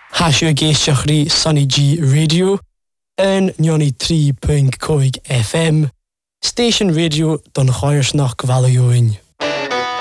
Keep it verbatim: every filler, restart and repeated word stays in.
Hasio géisteachrí Sunny G Radio an ninety three point five F M Station Radio don Choirsnach Gvalioin.